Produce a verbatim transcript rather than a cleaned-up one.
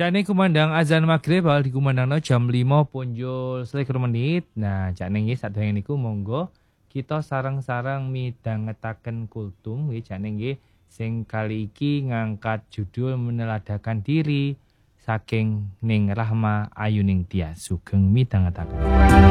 Jane kumandang azan maghrib bakal dikumandangno jam lima punjul selikur menit. Nah, jane nggih sadaya niku monggo kita sareng-sareng midhangetaken kultum nggih jane nggih sing kali iki ngangkat judul meneladakan diri saking Ning Rahma Ayuning Tias. Sugeng midhangetaken.